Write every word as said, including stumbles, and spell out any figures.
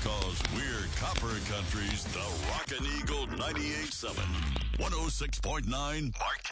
Cause we're Copper Country's The Rockin' Eagle ninety-eight point seven, one oh six point nine Mark